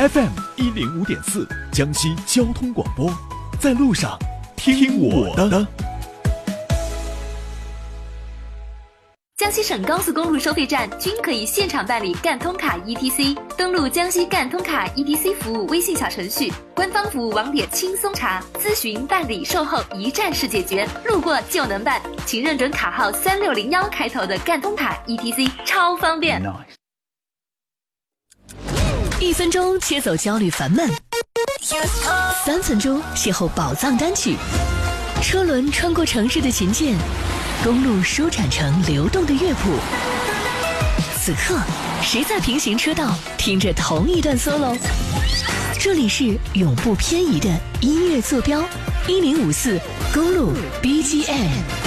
FM105.4，江西交通广播，在路上听我的。 江西省高速公路收费站均可以现场办理赣通卡 ETC， 登录江西赣通卡 ETC 服务微信小程序，官方服务网点轻松查，咨询办理售后一站式解决，路过就能办，请认准卡号3601开头的赣通卡 ETC， 超方便。 1分钟切走焦虑烦闷，3分钟邂逅宝藏单曲，车轮穿过城市的琴键，公路舒展成流动的乐谱。此刻，谁在平行车道听着同一段 solo？ 这里是永不偏移的音乐坐标，1054公路 BGM。